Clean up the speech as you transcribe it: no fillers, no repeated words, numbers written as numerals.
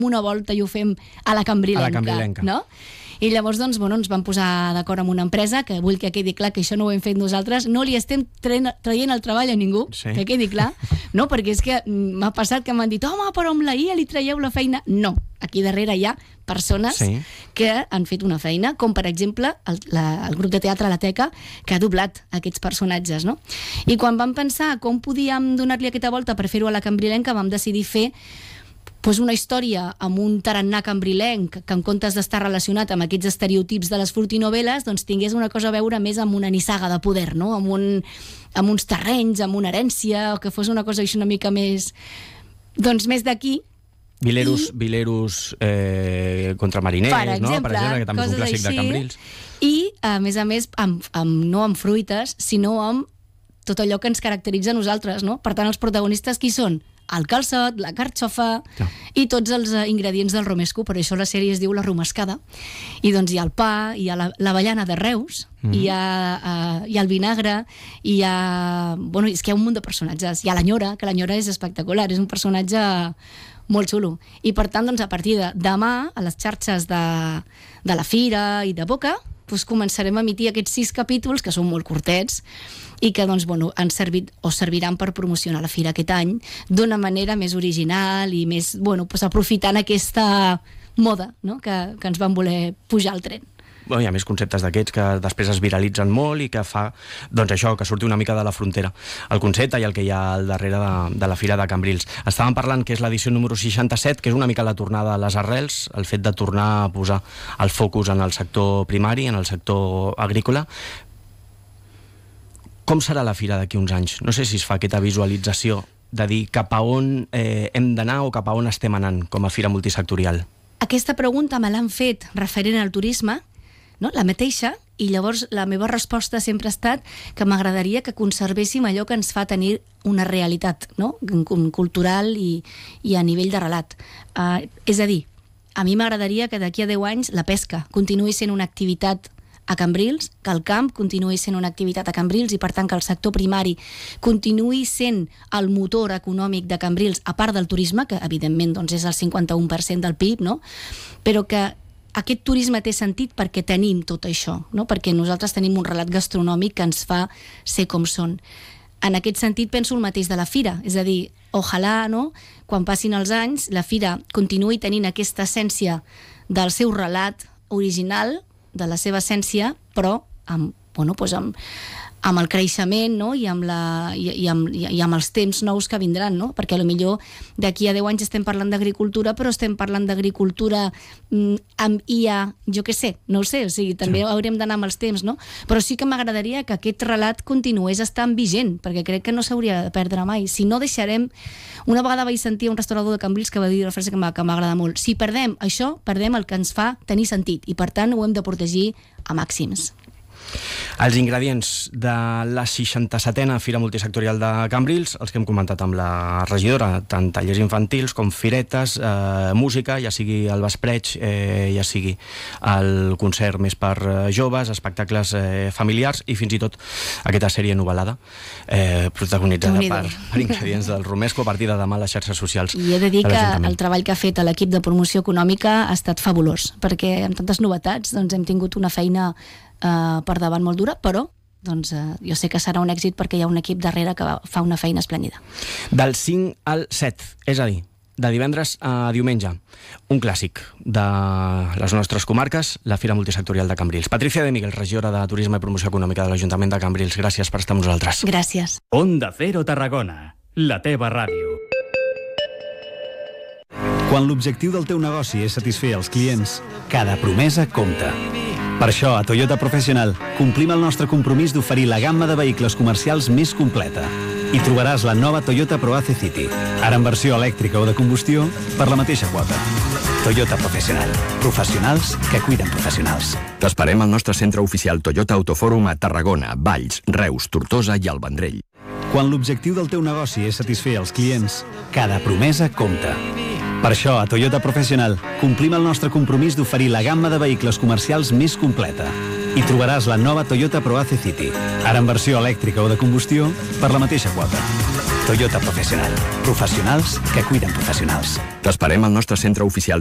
una volta i ho fem a la cambrilenca. No? I llavors doncs, ens vam posar d'acord amb una empresa, que vull que quedi clar que això no ho hem fet nosaltres, no li estem traient el treball a ningú, que quedi clar, no? Perquè és que m'ha passat que m'han dit, home, però amb la IA li traieu la feina. No, aquí darrere hi ha persones que han fet una feina, com per exemple el grup de teatre La Teca, que ha doblat aquests personatges, no? I quan vam pensar com podíem donar-li aquesta volta per fer-ho a la cambrilenca, vam decidir fer una història amb un tarannà cambrilenc que en comptes d'estar relacionat amb aquests estereotips de les furtinovel·les doncs tingués una cosa a veure més amb una nissaga de poder, no? amb uns terrenys, amb una herència, o que fos una cosa així una mica més d'aquí. Vileros contra mariners, per exemple, que també és un clàssic de Cambrils. I, a més, no amb fruites, sinó amb tot allò que ens caracteritza a nosaltres, no? Per tant, els protagonistes qui són? El calçot, la carxofa i tots els ingredients del romesco. Per això la sèrie es diu La Romescada. I doncs hi ha el pa, hi ha l'avellana de Reus, hi ha el vinagre, hi ha... és que hi ha un munt de personatges. Hi ha l'Anyora, que l'Anyora és espectacular, és un personatge molt xulo. I per tant, doncs, a partir de demà, a les xarxes de la Fira i de Boca, començarem a emitir aquests 6 capítols, que són molt curtets, i que han servit o serviran per promocionar la Fira aquest any d'una manera més original i més, aprofitant aquesta moda, no? que ens van voler pujar al tren. Hi ha més conceptes d'aquests que després es viralitzen molt i que fa, doncs això, que surti una mica de la frontera. El concepte i el que hi ha al darrere de la Fira de Cambrils. Estàvem parlant que és l'edició número 67, que és una mica la tornada a les arrels, el fet de tornar a posar el focus en el sector primari, en el sector agrícola. Com serà la Fira d'aquí uns anys? No sé si es fa aquesta visualització de dir cap a on hem d'anar o cap a on estem anant com a Fira multisectorial. Aquesta pregunta me l'han fet referent al turisme, no? La mateixa, i llavors la meva resposta sempre ha estat que m'agradaria que conservéssim allò que ens fa tenir una realitat, no? Cultural i a nivell de relat. És a dir, a mi m'agradaria que d'aquí a 10 anys la pesca continuï sent una activitat a Cambrils, que el camp continuï sent una activitat a Cambrils i per tant que el sector primari continuï sent el motor econòmic de Cambrils, a part del turisme, que evidentment doncs, és el 51% del PIB, no? Però que aquest turisme té sentit perquè tenim tot això, no? Perquè nosaltres tenim un relat gastronòmic que ens fa ser com són. En aquest sentit penso el mateix de la Fira, és a dir, ojalà, no? Quan passin els anys, la Fira continuï tenint aquesta essència del seu relat original, de la seva essència, però amb el creixement, no? I amb els temps nous que vindran, no? Perquè potser d'aquí a 10 anys estem parlant d'agricultura, però estem parlant d'agricultura amb IA, jo què sé, no ho sé, o sigui, també haurem d'anar amb els temps, no? Però sí que m'agradaria que aquest relat continués estant vigent, perquè crec que no s'hauria de perdre mai. Si no deixarem... Una vegada vaig sentir un restaurador de Cambrils que va dir una frase que m'agrada molt: si perdem això, perdem el que ens fa tenir sentit, i per tant ho hem de protegir a màxims. Els ingredients de la 67a Fira Multisectorial de Cambrils, els que hem comentat amb la regidora, tant tallers infantils com firetes, música, ja sigui el vespreig, ja sigui el concert més per joves, espectacles familiars i fins i tot aquesta sèrie novel·lada protagonitzada per ingredients del romesco a partir de demà a les xarxes socials. I he de dir que el treball que ha fet l'equip de promoció econòmica ha estat fabulós, perquè amb tantes novetats doncs, hem tingut una feina per davant molt dura, però jo sé que serà un èxit perquè hi ha un equip darrere que fa una feina esplèndida. Del 5 al 7, és a dir, de divendres a diumenge, un clàssic de les nostres comarques, la Fira Multisectorial de Cambrils. Patricia de Miguel, regidora de Turisme i Promoció Econòmica de l'Ajuntament de Cambrils, gràcies per estar amb nosaltres. Gràcies. Onda Cero Tarragona, la teva ràdio. Quan l'objectiu del teu negoci és satisfer els clients, cada promesa compta. Per això, a Toyota Professional, complim el nostre compromís d'oferir la gamma de vehicles comercials més completa. Hi trobaràs la nova Toyota Proace City, ara en versió elèctrica o de combustió, per la mateixa quota. Toyota Professional. Professionals que cuiden professionals. T'esperem al nostre centre oficial Toyota Autofòrum a Tarragona, Valls, Reus, Tortosa i el Vendrell. Quan l'objectiu del teu negoci és satisfer els clients, cada promesa compta. Per això, a Toyota Professional, complim el nostre compromís d'oferir la gamma de vehicles comercials més completa. Hi trobaràs la nova Toyota Proace City, ara en versió elèctrica o de combustió, per la mateixa quota. Toyota Professional. Professionals que cuiden professionals. T'esperem al nostre centre oficial